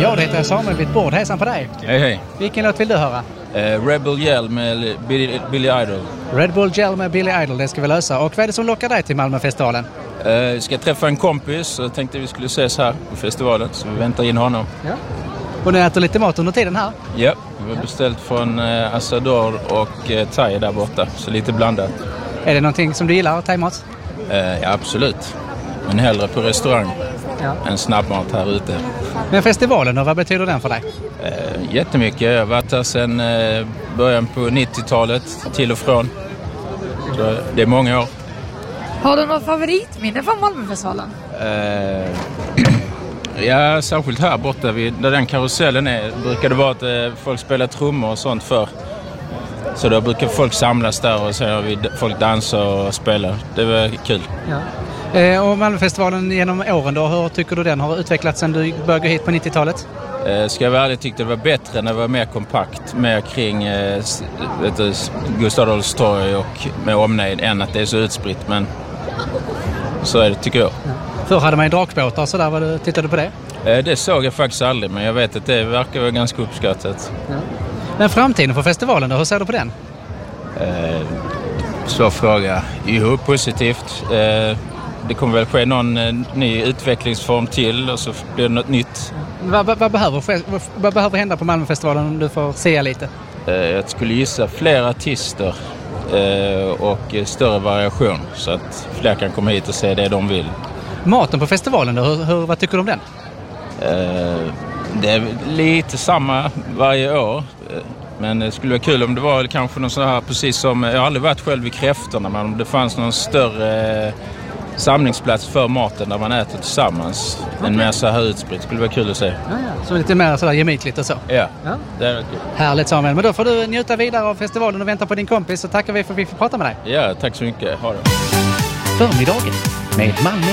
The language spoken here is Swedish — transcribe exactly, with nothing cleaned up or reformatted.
Ja, det heter Samuel vid bord. Hejsan på dig. Hej hej. Vilken låt vill du höra? Uh, Rebel Yell med Billy, Billy Idol. Red Bull Gel med Billy Idol, det ska vi lösa. Och vad är det som lockar dig till Malmöfestivalen? Uh, jag ska träffa en kompis och tänkte vi skulle ses här på festivalen. Så vi väntar in honom. Ja. Och ni äter lite mat under tiden här? Ja, vi har beställt från uh, Asador och uh, thai där borta. Så lite blandat. Är det någonting som du gillar, thaimat? Uh, ja, absolut. Men hellre på restaurang ja. än snabbmat här ute. Men festivalen då, vad betyder den för dig? Uh, jättemycket. Jag har varit här sedan uh, början på nittiotalet till och från. Så det är många år. Har du något favoritminne från Malmöfestivalen? Uh, ja, särskilt här borta vid, där den karusellen är, brukar det vara att uh, folk spelar trummor och sånt för. Så då brukar folk samlas där och så har vi folk dansar och spelar. Det var kul. Ja. Eh, och Malmöfestivalen genom åren då, hur tycker du den har utvecklats sedan du började hit på nittiotalet? Eh, ska jag vara ärlig, tyckte det var bättre när det var mer kompakt, mer kring eh, vet du, Gustav Adolfs torg och med omnejd än att det är så utspritt, men så är det tycker jag. Ja. Förr hade man ju drakbåtar så där, vad du, tittade du på det? Eh, det såg jag faktiskt aldrig, men jag vet att det verkar vara ganska uppskattat. Ja. Men framtiden för festivalen då, hur ser du på den? Eh, så fråga. Jo, positivt. Eh, det kommer väl ske någon eh, ny utvecklingsform till och så blir det något nytt. Vad, vad, vad, behöver, vad, vad behöver hända på Malmöfestivalen om du får se lite? Eh, jag skulle gissa fler artister eh, och större variation så att fler kan komma hit och se det de vill. Maten på festivalen då, hur, hur, vad tycker du om den? Eh, det är lite samma varje år. Men det skulle vara kul om det var kanske någon sån här, precis som, jag har aldrig varit själv i Kräftorna, men om det fanns någon större samlingsplats för maten där man äter tillsammans. Okay. En mer så här utspritt, skulle vara kul att se. Ja, ja. Så lite mer sådär gemytligt och så. Ja, ja. Det är rätt kul. Härligt Samuel, men då får du njuta vidare av festivalen och vänta på din kompis, så tackar vi för att vi får prata med dig. Ja, tack så mycket. Ha det. Förmiddagen med Malmö.